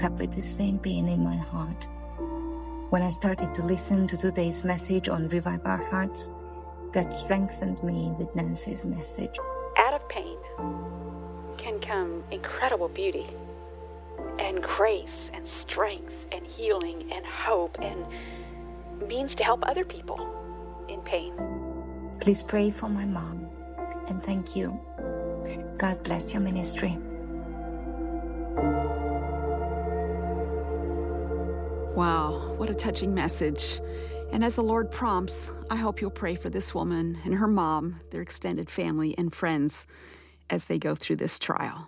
up with the same pain in my heart. When I started to listen to today's message on Revive Our Hearts, God strengthened me with Nancy's message. Out of pain can come incredible beauty and grace and strength and healing and hope and means to help other people in pain. Please pray for my mom, and thank you. God bless your ministry. Wow, what a touching message. And as the Lord prompts, I hope you'll pray for this woman and her mom, their extended family and friends as they go through this trial.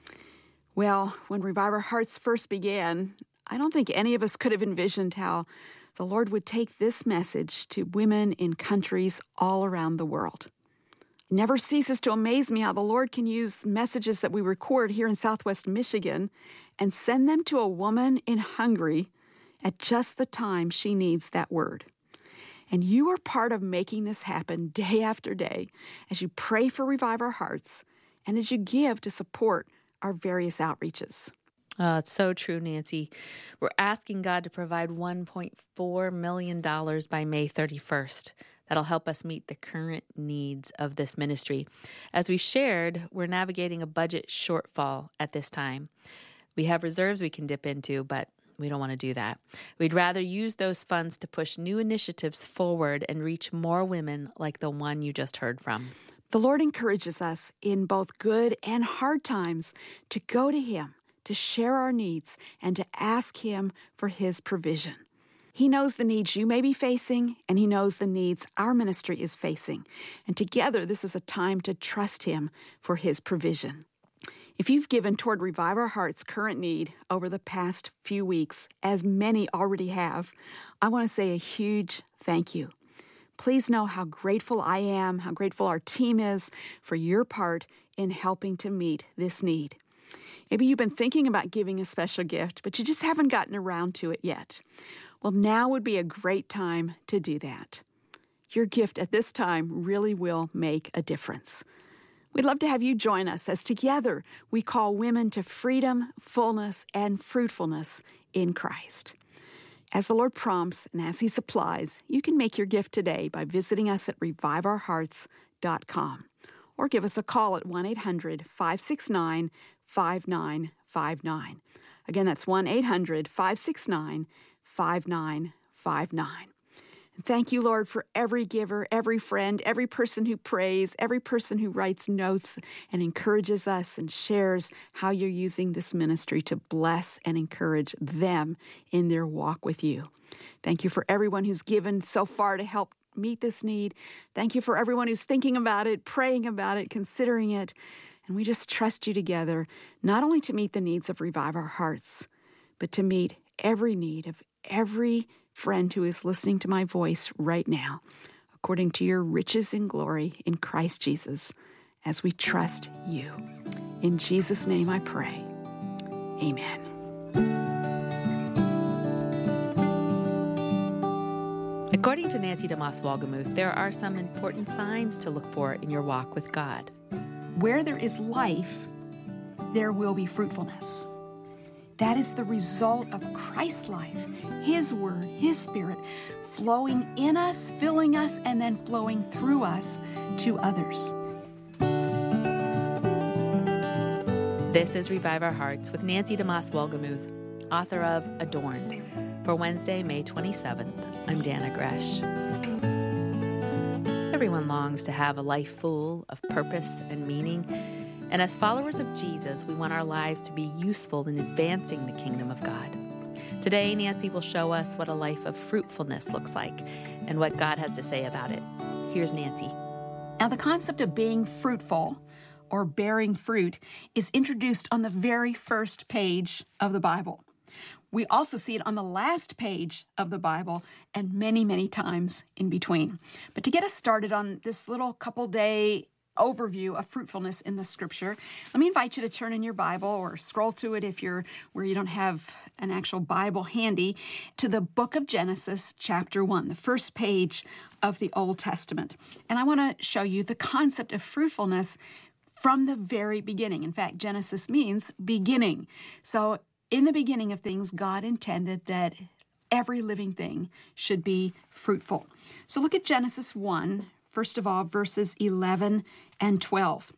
Well, when Revive Our Hearts first began, I don't think any of us could have envisioned how the Lord would take this message to women in countries all around the world. It never ceases to amaze me how the Lord can use messages that we record here in Southwest Michigan and send them to a woman in Hungary at just the time she needs that word. And you are part of making this happen day after day as you pray for Revive Our Hearts and as you give to support our various outreaches. It's so true, Nancy. We're asking God to provide $1.4 million by May 31st. That'll help us meet the current needs of this ministry. As we shared, we're navigating a budget shortfall at this time. We have reserves we can dip into, but we don't want to do that. We'd rather use those funds to push new initiatives forward and reach more women like the one you just heard from. The Lord encourages us in both good and hard times to go to Him, to share our needs, and to ask Him for His provision. He knows the needs you may be facing, and He knows the needs our ministry is facing. And together, this is a time to trust Him for His provision. If you've given toward Revive Our Hearts' current need over the past few weeks, as many already have, I want to say a huge thank you. Please know how grateful I am, how grateful our team is for your part in helping to meet this need. Maybe you've been thinking about giving a special gift, but you just haven't gotten around to it yet. Well, now would be a great time to do that. Your gift at this time really will make a difference. We'd love to have you join us as together we call women to freedom, fullness, and fruitfulness in Christ. As the Lord prompts and as He supplies, you can make your gift today by visiting us at reviveourhearts.com or give us a call at 1-800-569-5959. Again, that's 1-800-569-5959. And thank you, Lord, for every giver, every friend, every person who prays, every person who writes notes and encourages us and shares how you're using this ministry to bless and encourage them in their walk with you. Thank you for everyone who's given so far to help meet this need. Thank you for everyone who's thinking about it, praying about it, considering it. And we just trust you together, not only to meet the needs of Revive Our Hearts, but to meet every need of every friend who is listening to my voice right now, according to your riches and glory in Christ Jesus, as we trust you. In Jesus' name I pray. Amen. According to Nancy DeMoss Wolgemuth, there are some important signs to look for in your walk with God. Where there is life, there will be fruitfulness. That is the result of Christ's life, His Word, His Spirit, flowing in us, filling us, and then flowing through us to others. This is Revive Our Hearts with Nancy DeMoss Wolgemuth, author of Adorned. For Wednesday, May 27th, I'm Dana Gresh. Everyone longs to have a life full of purpose and meaning. And as followers of Jesus, we want our lives to be useful in advancing the kingdom of God. Today, Nancy will show us what a life of fruitfulness looks like and what God has to say about it. Here's Nancy. Now, the concept of being fruitful or bearing fruit is introduced on the very first page of the Bible. We also see it on the last page of the Bible and many, many times in between. But to get us started on this little couple-day overview of fruitfulness in the Scripture, let me invite you to turn in your Bible or scroll to it if you're where you don't have an actual Bible handy, to the book of Genesis, chapter 1, the first page of the Old Testament. And I want to show you the concept of fruitfulness from the very beginning. In fact, Genesis means beginning. So In the beginning of things, God intended that every living thing should be fruitful. So look at Genesis 1, first of all, verses 11 and 12.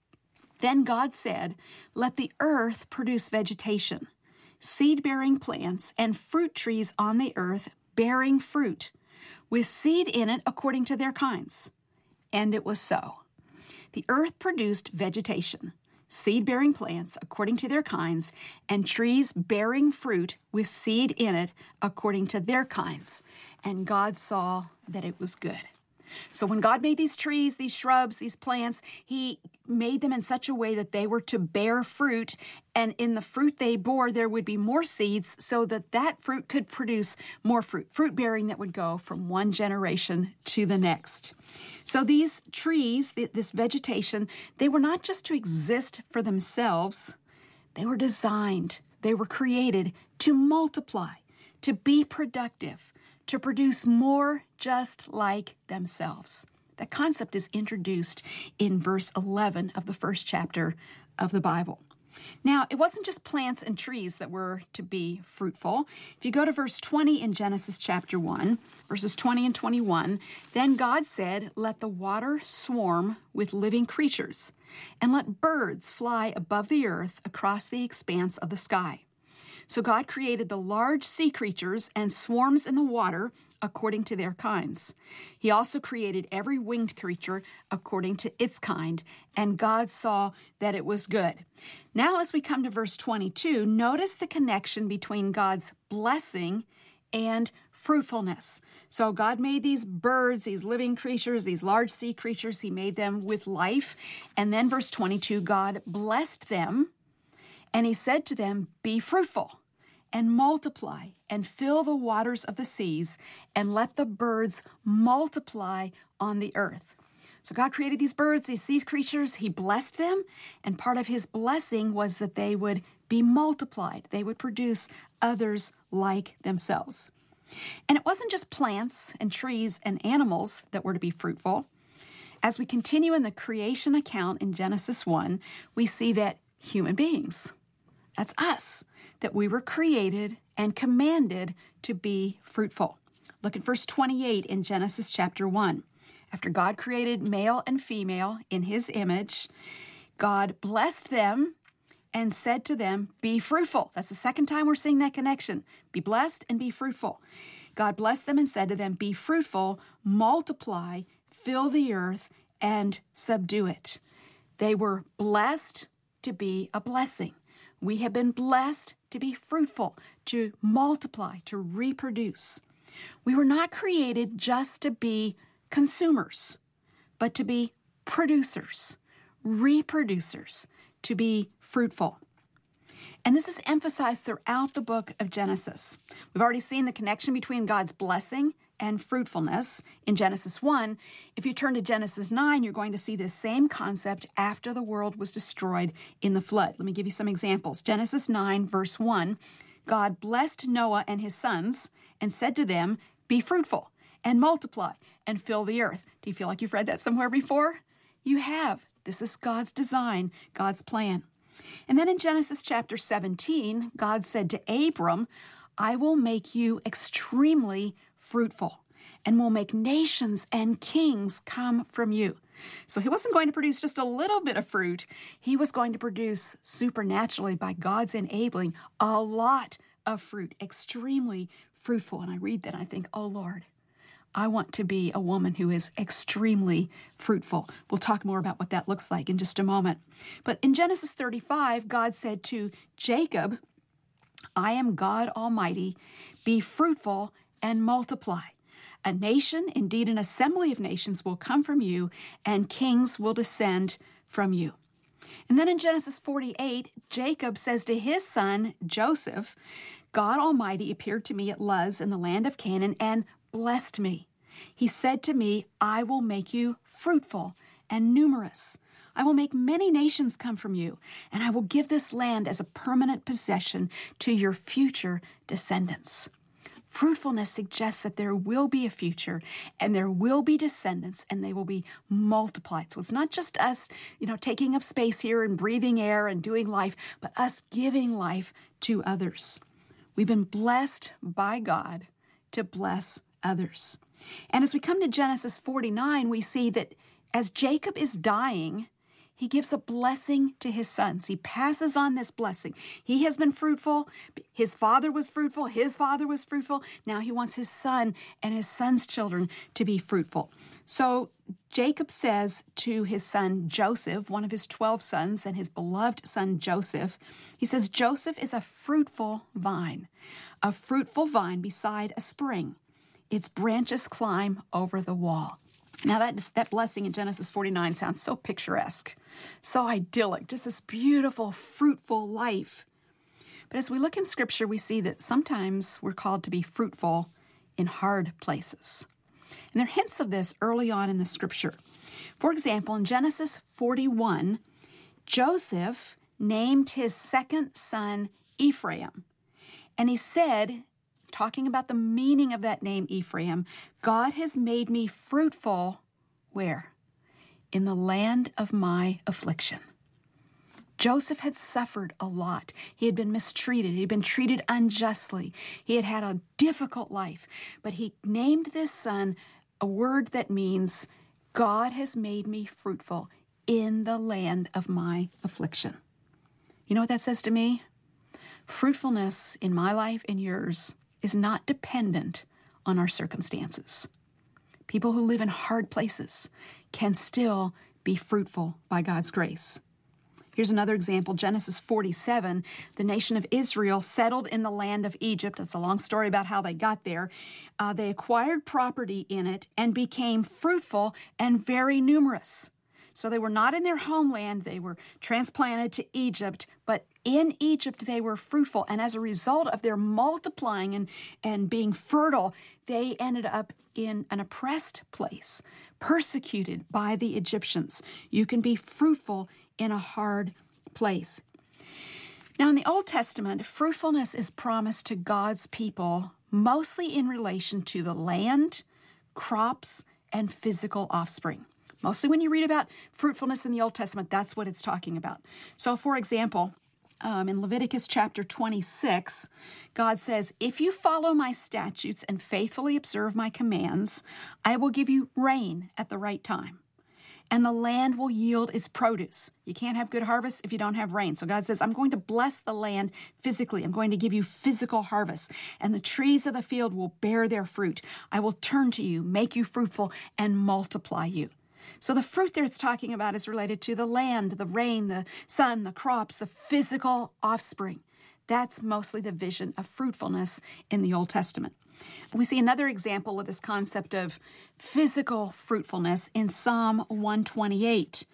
Then God said, "Let the earth produce vegetation, seed-bearing plants, and fruit trees on the earth bearing fruit, with seed in it according to their kinds." And it was so. The earth produced vegetation, seed-bearing plants according to their kinds, and trees bearing fruit with seed in it according to their kinds. And God saw that it was good. So when God made these trees, these shrubs, these plants, he made them in such a way that they were to bear fruit, and in the fruit they bore, there would be more seeds so that that fruit could produce more fruit bearing that would go from one generation to the next. So these trees, this vegetation, they were not just to exist for themselves. They were designed, they were created to multiply, to be productive, to produce more just like themselves. That concept is introduced in verse 11 of the first chapter of the Bible. Now, it wasn't just plants and trees that were to be fruitful. If you go to verse 20 in Genesis chapter 1, verses 20 and 21, then God said, "Let the water swarm with living creatures, and let birds fly above the earth across the expanse of the sky." So God created the large sea creatures and swarms in the water according to their kinds. He also created every winged creature according to its kind, and God saw that it was good. Now, as we come to verse 22, notice the connection between God's blessing and fruitfulness. So God made these birds, these living creatures, these large sea creatures. He made them with life. And then verse 22, God blessed them, and he said to them, "Be fruitful and multiply and fill the waters of the seas and let the birds multiply on the earth." So God created these birds, these sea creatures. He blessed them, and part of his blessing was that they would be multiplied. They would produce others like themselves. And it wasn't just plants and trees and animals that were to be fruitful. As we continue in the creation account in Genesis 1, we see that human beings, that's us, that we were created and commanded to be fruitful. Look at verse 28 in Genesis chapter 1. After God created male and female in his image, God blessed them and said to them, "Be fruitful." That's the second time we're seeing that connection. Be blessed and be fruitful. God blessed them and said to them, "Be fruitful, multiply, fill the earth, and subdue it." They were blessed to be a blessing. We have been blessed to be fruitful, to multiply, to reproduce. We were not created just to be consumers, but to be producers, reproducers, to be fruitful. And this is emphasized throughout the book of Genesis. We've already seen the connection between God's blessing and fruitfulness in Genesis 1. If you turn to Genesis 9, you're going to see this same concept after the world was destroyed in the flood. Let me give you some examples. Genesis 9, verse 1, God blessed Noah and his sons and said to them, "Be fruitful and multiply and fill the earth." Do you feel like you've read that somewhere before? You have. This is God's design, God's plan. And then in Genesis chapter 17, God said to Abram, "I will make you extremely fruitful and will make nations and kings come from you." So he wasn't going to produce just a little bit of fruit. He was going to produce supernaturally by God's enabling a lot of fruit, extremely fruitful. And I read that and I think, oh Lord, I want to be a woman who is extremely fruitful. We'll talk more about what that looks like in just a moment. But in Genesis 35, God said to Jacob, "I am God Almighty. Be fruitful and multiply. A nation, indeed an assembly of nations, will come from you, and kings will descend from you." And then in Genesis 48, Jacob says to his son Joseph, "God Almighty appeared to me at Luz in the land of Canaan and blessed me. He said to me, I will make you fruitful and numerous. I will make many nations come from you, and I will give this land as a permanent possession to your future descendants." Fruitfulness suggests that there will be a future and there will be descendants and they will be multiplied. So it's not just us, taking up space here and breathing air and doing life, but us giving life to others. We've been blessed by God to bless others. And as we come to Genesis 49, we see that as Jacob is dying, he gives a blessing to his sons. He passes on this blessing. He has been fruitful. His father was fruitful. His father was fruitful. Now he wants his son and his son's children to be fruitful. So Jacob says to his son Joseph, one of his 12 sons, and his beloved son Joseph, he says, Joseph is a fruitful vine beside a spring. Its branches climb over the wall. Now that blessing in Genesis 49 sounds so picturesque, so idyllic, just this beautiful, fruitful life. But as we look in Scripture, we see that sometimes we're called to be fruitful in hard places. And there are hints of this early on in the Scripture. For example, in Genesis 41, Joseph named his second son Ephraim. And he said, talking about the meaning of that name Ephraim, God has made me fruitful, where? In the land of my affliction. Joseph had suffered a lot. He had been mistreated. He had been treated unjustly. He had had a difficult life. But he named this son a word that means, God has made me fruitful in the land of my affliction. You know what that says to me? Fruitfulness in my life and yours is not dependent on our circumstances. People who live in hard places can still be fruitful by God's grace. Here's another example, Genesis 47. The nation of Israel settled in the land of Egypt. That's a long story about how they got there. They acquired property in it and became fruitful and very numerous. So they were not in their homeland. They were transplanted to Egypt, but in Egypt they were fruitful. And as a result of their multiplying and being fertile, they ended up in an oppressed place, persecuted by the Egyptians. You can be fruitful in a hard place. Now, in the Old Testament, fruitfulness is promised to God's people mostly in relation to the land, crops, and physical offspring. Mostly when you read about fruitfulness in the Old Testament, that's what it's talking about. So, for example, in Leviticus chapter 26, God says, if you follow my statutes and faithfully observe my commands, I will give you rain at the right time, and the land will yield its produce. You can't have good harvest if you don't have rain. So God says, I'm going to bless the land physically. I'm going to give you physical harvest, and the trees of the field will bear their fruit. I will turn to you, make you fruitful, and multiply you. So the fruit there it's talking about is related to the land, the rain, the sun, the crops, the physical offspring. That's mostly the vision of fruitfulness in the Old Testament. We see another example of this concept of physical fruitfulness in Psalm 128.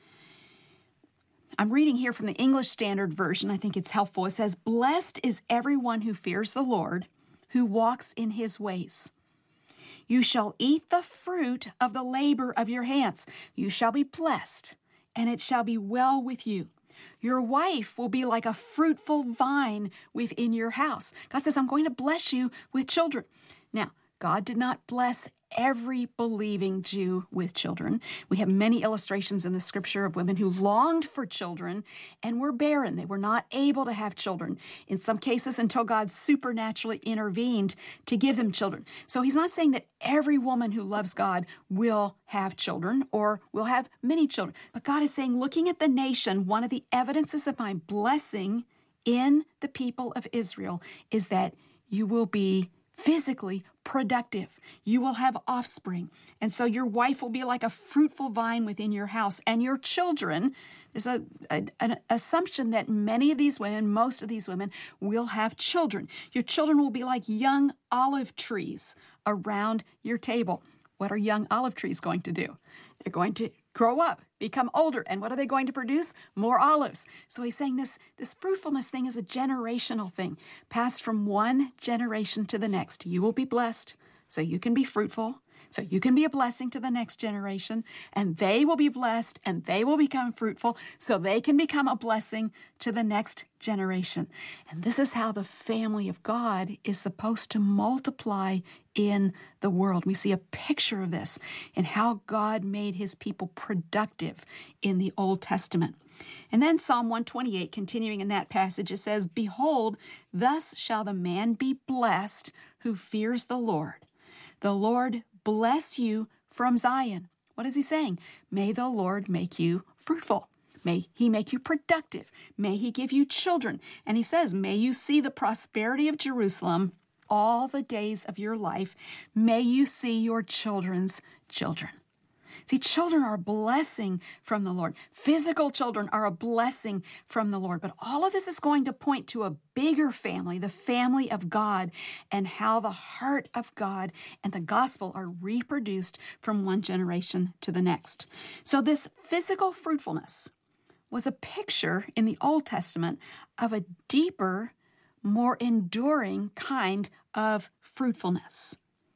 I'm reading here from the English Standard Version. I think it's helpful. It says, blessed is everyone who fears the Lord, who walks in his ways. You shall eat the fruit of the labor of your hands. You shall be blessed, and it shall be well with you. Your wife will be like a fruitful vine within your house. God says, I'm going to bless you with children. Now, God did not bless every believing Jew with children. We have many illustrations in the Scripture of women who longed for children and were barren. They were not able to have children, in some cases until God supernaturally intervened to give them children. So he's not saying that every woman who loves God will have children or will have many children. But God is saying, looking at the nation, one of the evidences of my blessing in the people of Israel is that you will be physically productive. You will have offspring. And so your wife will be like a fruitful vine within your house. And your children, there's an assumption that many of these women, most of these women, will have children. Your children will be like young olive trees around your table. What are young olive trees going to do? They're going to grow up, become older, and what are they going to produce? More olives. So he's saying this fruitfulness thing is a generational thing, passed from one generation to the next. You will be blessed, so you can be fruitful, So you can be a blessing to the next generation, and they will be blessed, and they will become fruitful, so they can become a blessing to the next generation. And this is how the family of God is supposed to multiply in the world. We see a picture of this in how God made his people productive in the Old Testament. And then Psalm 128, continuing in that passage, it says, "Behold, thus shall the man be blessed who fears the Lord. The Lord bless you from Zion." What is he saying? May the Lord make you fruitful. May he make you productive. May he give you children. And he says, may you see the prosperity of Jerusalem all the days of your life. May you see your children's children. See, children are a blessing from the Lord. Physical children are a blessing from the Lord. But all of this is going to point to a bigger family, the family of God, and how the heart of God and the gospel are reproduced from one generation to the next. So this physical fruitfulness was a picture in the Old Testament of a deeper, more enduring kind of fruitfulness.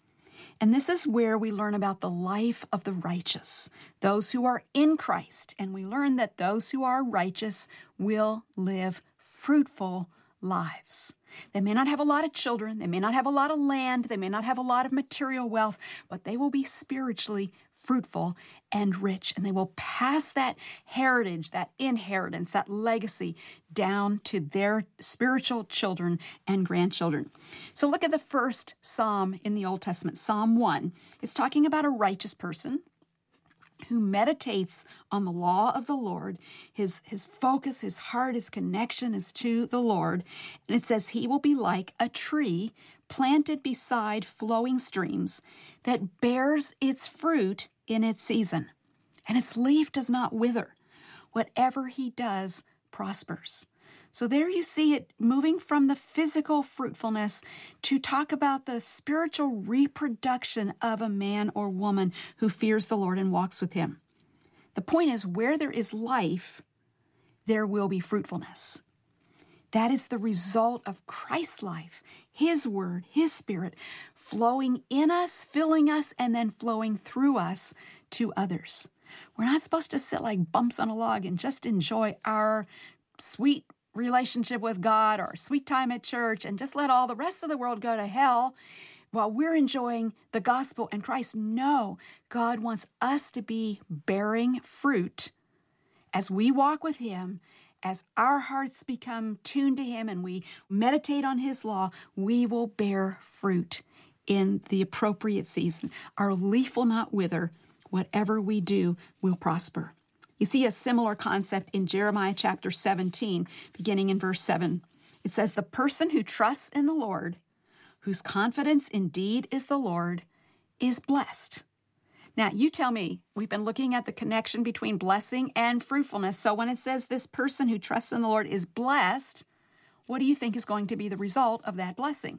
And this is where we learn about the life of the righteous, those who are in Christ. And we learn that those who are righteous will live fruitful lives. They may not have a lot of children, they may not have a lot of land, they may not have a lot of material wealth, but they will be spiritually fruitful and rich, and they will pass that heritage, that inheritance, that legacy down to their spiritual children and grandchildren. So look at the first psalm in the Old Testament, Psalm 1. It's talking about a righteous person who meditates on the law of the Lord. His focus, his heart, his connection is to the Lord. And it says he will be like a tree planted beside flowing streams that bears its fruit in its season, and its leaf does not wither. Whatever he does prospers. So there you see it moving from the physical fruitfulness to talk about the spiritual reproduction of a man or woman who fears the Lord and walks with him. The point is, where there is life, there will be fruitfulness. That is the result of Christ's life, his word, his spirit, flowing in us, filling us, and then flowing through us to others. We're not supposed to sit like bumps on a log and just enjoy our sweet relationship with God or sweet time at church and just let all the rest of the world go to hell while we're enjoying the gospel and Christ. No, God wants us to be bearing fruit as we walk with him. As our hearts become tuned to him and we meditate on his law, we will bear fruit in the appropriate season. Our leaf will not wither. Whatever we do will prosper. You see a similar concept in Jeremiah chapter 17, beginning in verse 7. It says, "The person who trusts in the Lord, whose confidence indeed is the Lord, is blessed." Now, you tell me, we've been looking at the connection between blessing and fruitfulness. So when it says this person who trusts in the Lord is blessed, what do you think is going to be the result of that blessing?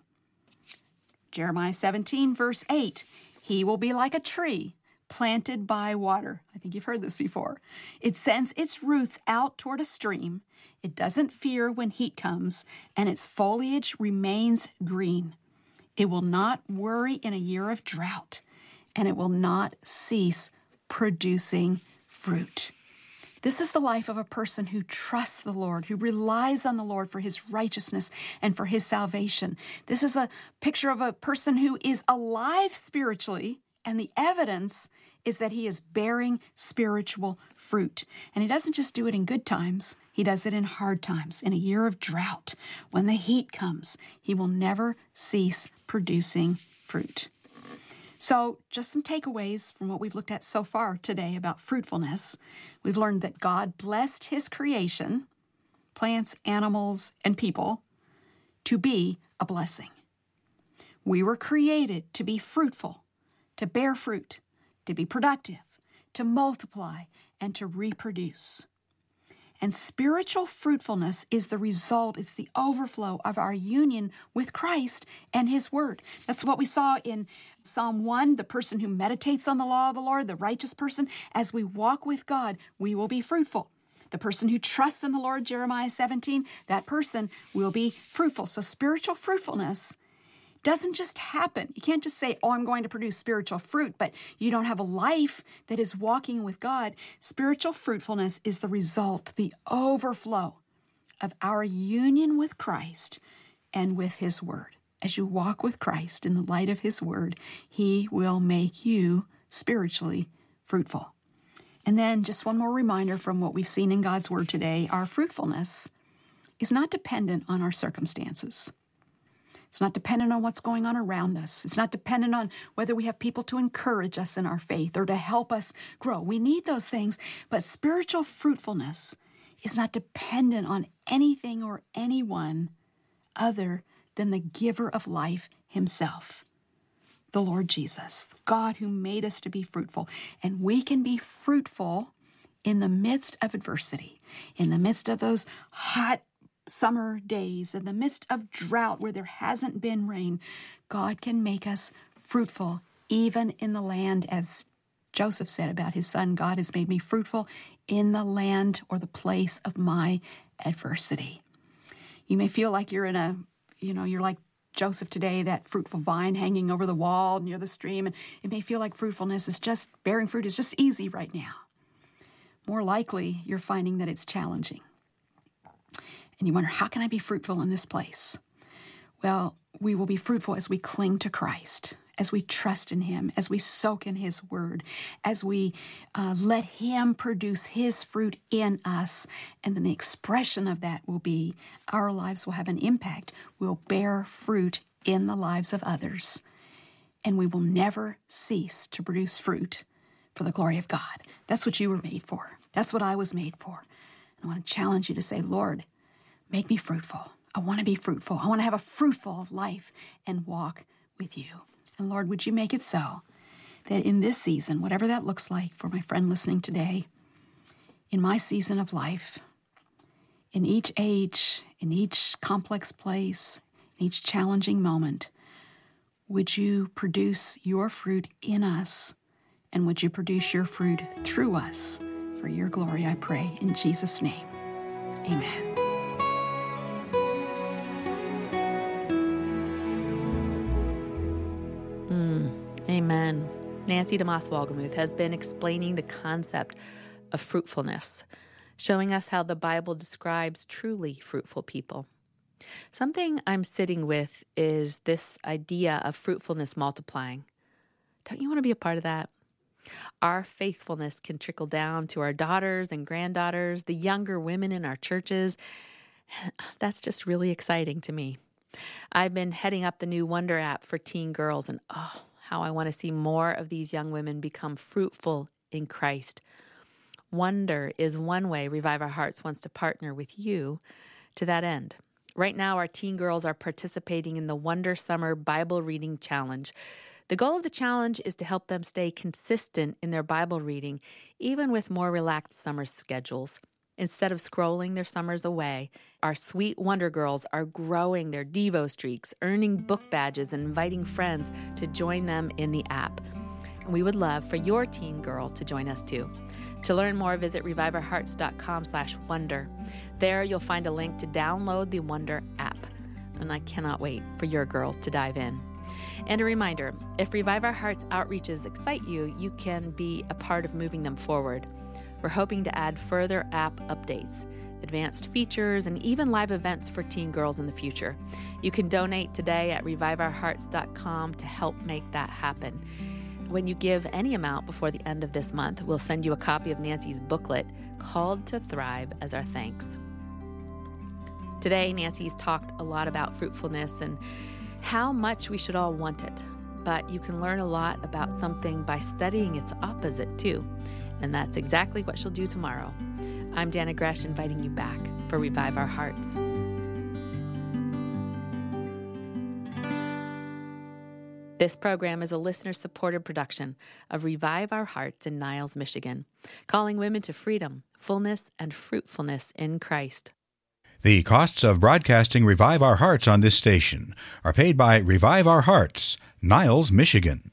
Jeremiah 17, verse 8, "He will be like a tree planted by water." I think you've heard this before. "It sends its roots out toward a stream. It doesn't fear when heat comes, and its foliage remains green. It will not worry in a year of drought, and it will not cease producing fruit." This is the life of a person who trusts the Lord, who relies on the Lord for his righteousness and for his salvation. This is a picture of a person who is alive spiritually, and the evidence is that he is bearing spiritual fruit. And he doesn't just do it in good times. He does it in hard times, in a year of drought. When the heat comes, he will never cease producing fruit. So just some takeaways from what we've looked at so far today about fruitfulness. We've learned that God blessed his creation, plants, animals, and people, to be a blessing. We were created to be fruitful, to bear fruit, to be productive, to multiply, and to reproduce. And spiritual fruitfulness is the result, it's the overflow of our union with Christ and his word. That's what we saw in Psalm 1, the person who meditates on the law of the Lord, the righteous person. As we walk with God, we will be fruitful. The person who trusts in the Lord, Jeremiah 17, that person will be fruitful. So spiritual fruitfulness doesn't just happen. You can't just say, oh, I'm going to produce spiritual fruit, but you don't have a life that is walking with God. Spiritual fruitfulness is the result, the overflow of our union with Christ and with His Word. As you walk with Christ in the light of His Word, He will make you spiritually fruitful. And then just one more reminder from what we've seen in God's Word today, our fruitfulness is not dependent on our circumstances. It's not dependent on what's going on around us. It's not dependent on whether we have people to encourage us in our faith or to help us grow. We need those things, but spiritual fruitfulness is not dependent on anything or anyone other than the giver of life Himself, the Lord Jesus, God who made us to be fruitful. And we can be fruitful in the midst of adversity, in the midst of those hot summer days, in the midst of drought where there hasn't been rain. God can make us fruitful even in the land, as Joseph said about his son, God has made me fruitful in the land or the place of my adversity. You may feel like you're you're like Joseph today, that fruitful vine hanging over the wall near the stream, and it may feel like fruitfulness is just, bearing fruit is just easy right now. More likely, you're finding that it's challenging. And you wonder, how can I be fruitful in this place? Well, we will be fruitful as we cling to Christ, as we trust in Him, as we soak in His Word, as we let Him produce His fruit in us. And then the expression of that will be our lives will have an impact. We'll bear fruit in the lives of others. And we will never cease to produce fruit for the glory of God. That's what you were made for. That's what I was made for. And I want to challenge you to say, Lord, make me fruitful. I want to be fruitful. I want to have a fruitful life and walk with you. And Lord, would you make it so that in this season, whatever that looks like for my friend listening today, in my season of life, in each age, in each complex place, in each challenging moment, would you produce your fruit in us, and would you produce your fruit through us for your glory, I pray, in Jesus' name. Amen. Amen. Nancy DeMoss Wolgemuth has been explaining the concept of fruitfulness, showing us how the Bible describes truly fruitful people. Something I'm sitting with is this idea of fruitfulness multiplying. Don't you want to be a part of that? Our faithfulness can trickle down to our daughters and granddaughters, the younger women in our churches. That's just really exciting to me. I've been heading up the new Wonder app for teen girls, and how I want to see more of these young women become fruitful in Christ. Wonder is one way Revive Our Hearts wants to partner with you to that end. Right now, our teen girls are participating in the Wonder Summer Bible Reading Challenge. The goal of the challenge is to help them stay consistent in their Bible reading, even with more relaxed summer schedules. Instead of scrolling their summers away, our sweet Wonder Girls are growing their Devo streaks, earning book badges, and inviting friends to join them in the app. And we would love for your teen girl to join us too. To learn more, visit reviveourhearts.com/wonder. There you'll find a link to download the Wonder app. And I cannot wait for your girls to dive in. And a reminder, if Revive Our Hearts outreaches excite you, you can be a part of moving them forward. We're hoping to add further app updates, advanced features, and even live events for teen girls in the future. You can donate today at reviveourhearts.com to help make that happen. When you give any amount before the end of this month, we'll send you a copy of Nancy's booklet, Called to Thrive, as our thanks. Today, Nancy's talked a lot about fruitfulness and how much we should all want it. But you can learn a lot about something by studying its opposite, too. And that's exactly what she'll do tomorrow. I'm Dana Gresh, inviting you back for Revive Our Hearts. This program is a listener-supported production of Revive Our Hearts in Niles, Michigan, calling women to freedom, fullness, and fruitfulness in Christ. The costs of broadcasting Revive Our Hearts on this station are paid by Revive Our Hearts, Niles, Michigan.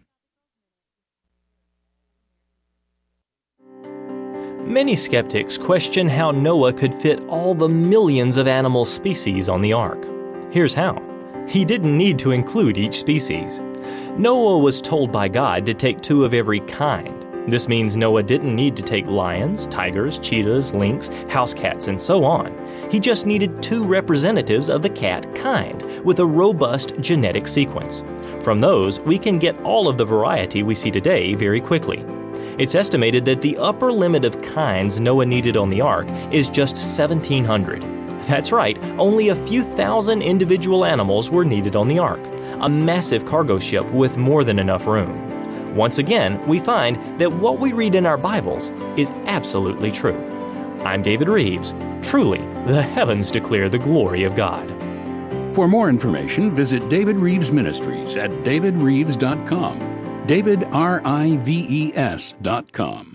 Many skeptics question how Noah could fit all the millions of animal species on the ark. Here's how. He didn't need to include each species. Noah was told by God to take 2 of every kind. This means Noah didn't need to take lions, tigers, cheetahs, lynx, house cats, and so on. He just needed 2 representatives of the cat kind with a robust genetic sequence. From those, we can get all of the variety we see today very quickly. It's estimated that the upper limit of kinds Noah needed on the ark is just 1,700. That's right, only a few thousand individual animals were needed on the ark, a massive cargo ship with more than enough room. Once again, we find that what we read in our Bibles is absolutely true. I'm David Reeves. Truly, the heavens declare the glory of God. For more information, visit David Reeves Ministries at davidreeves.com. DavidRives.com.